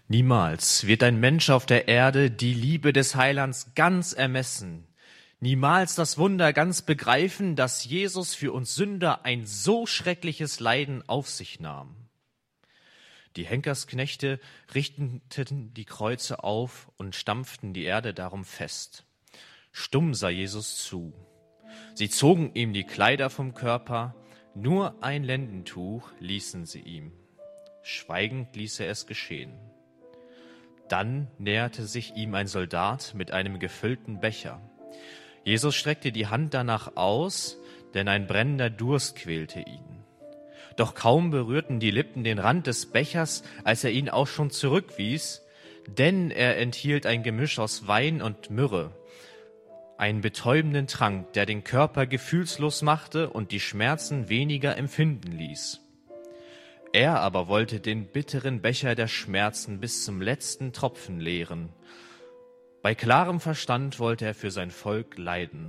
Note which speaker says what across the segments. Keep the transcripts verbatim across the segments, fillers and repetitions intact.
Speaker 1: Niemals wird ein Mensch auf der Erde die Liebe des Heilands ganz ermessen, niemals das Wunder ganz begreifen, dass Jesus für uns Sünder ein so schreckliches Leiden auf sich nahm. Die Henkersknechte richteten die Kreuze auf und stampften die Erde darum fest. Stumm sah Jesus zu. Sie zogen ihm die Kleider vom Körper, nur ein Lendentuch ließen sie ihm. Schweigend ließ er es geschehen. Dann näherte sich ihm ein Soldat mit einem gefüllten Becher. Jesus streckte die Hand danach aus, denn ein brennender Durst quälte ihn. Doch kaum berührten die Lippen den Rand des Bechers, als er ihn auch schon zurückwies, denn er enthielt ein Gemisch aus Wein und Myrrhe, einen betäubenden Trank, der den Körper gefühlslos machte und die Schmerzen weniger empfinden ließ. Er aber wollte den bitteren Becher der Schmerzen bis zum letzten Tropfen leeren. Bei klarem Verstand wollte er für sein Volk leiden.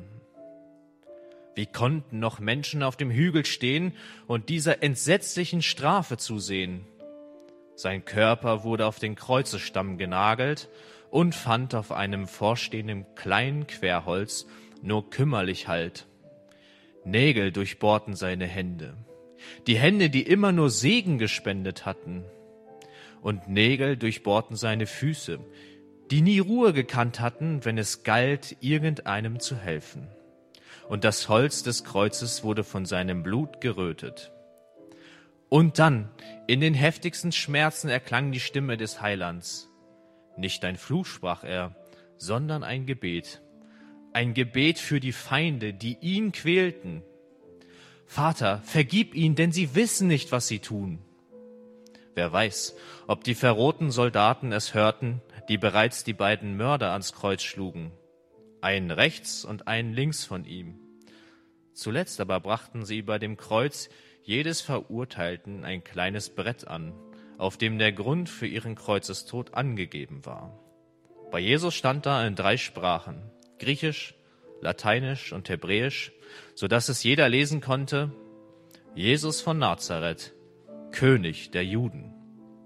Speaker 1: Wie konnten noch Menschen auf dem Hügel stehen und dieser entsetzlichen Strafe zusehen? Sein Körper wurde auf den Kreuzestamm genagelt und fand auf einem vorstehenden kleinen Querholz nur kümmerlich Halt. Nägel durchbohrten seine Hände, die Hände, die immer nur Segen gespendet hatten. Und Nägel durchbohrten seine Füße, die nie Ruhe gekannt hatten, wenn es galt, irgendeinem zu helfen. Und das Holz des Kreuzes wurde von seinem Blut gerötet. Und dann, in den heftigsten Schmerzen, erklang die Stimme des Heilands. Nicht ein Fluch sprach er, sondern ein Gebet. Ein Gebet für die Feinde, die ihn quälten. Vater, vergib ihnen, denn sie wissen nicht, was sie tun. Wer weiß, ob die verrohten Soldaten es hörten, die bereits die beiden Mörder ans Kreuz schlugen. Einen rechts und einen links von ihm. Zuletzt aber brachten sie bei dem Kreuz jedes Verurteilten ein kleines Brett an, auf dem der Grund für ihren Kreuzestod angegeben war. Bei Jesus stand da in drei Sprachen, Griechisch, Lateinisch und Hebräisch, so dass es jeder lesen konnte: Jesus von Nazareth, König der Juden.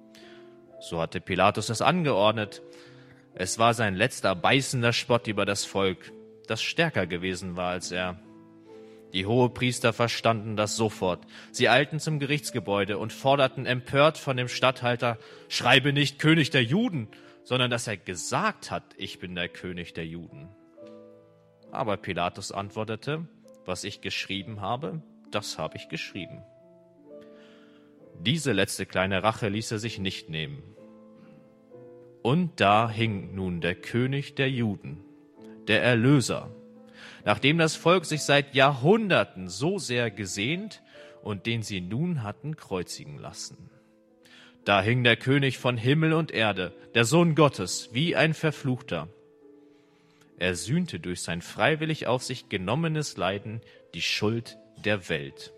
Speaker 1: So hatte Pilatus es angeordnet. Es war sein letzter beißender Spott über das Volk, das stärker gewesen war als er. Die Hohepriester verstanden das sofort. Sie eilten zum Gerichtsgebäude und forderten empört von dem Statthalter: Schreibe nicht König der Juden, sondern dass er gesagt hat, ich bin der König der Juden. Aber Pilatus antwortete: Was ich geschrieben habe, das habe ich geschrieben. Diese letzte kleine Rache ließ er sich nicht nehmen. Und da hing nun der König der Juden, der Erlöser, nachdem das Volk sich seit Jahrhunderten so sehr gesehnt und den sie nun hatten kreuzigen lassen. Da hing der König von Himmel und Erde, der Sohn Gottes, wie ein Verfluchter. Er sühnte durch sein freiwillig auf sich genommenes Leiden die Schuld der Welt.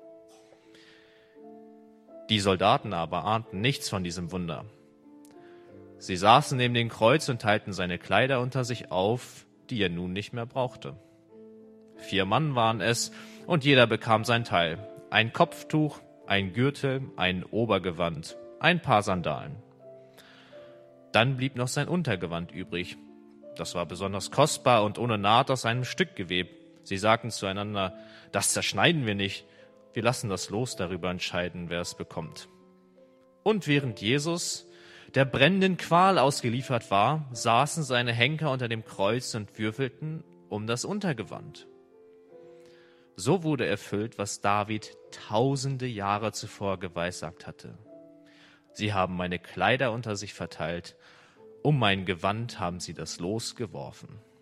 Speaker 1: Die Soldaten aber ahnten nichts von diesem Wunder. Sie saßen neben dem Kreuz und teilten seine Kleider unter sich auf, die er nun nicht mehr brauchte. Vier Mann waren es, und jeder bekam sein Teil. Ein Kopftuch, ein Gürtel, ein Obergewand, ein paar Sandalen. Dann blieb noch sein Untergewand übrig. Das war besonders kostbar und ohne Naht aus einem Stück gewebt. Sie sagten zueinander: Das zerschneiden wir nicht. Wir lassen das Los darüber entscheiden, wer es bekommt. Und während Jesus der brennenden Qual ausgeliefert war, saßen seine Henker unter dem Kreuz und würfelten um das Untergewand. So wurde erfüllt, was David tausende Jahre zuvor geweissagt hatte. Sie haben meine Kleider unter sich verteilt, um mein Gewand haben sie das Los geworfen.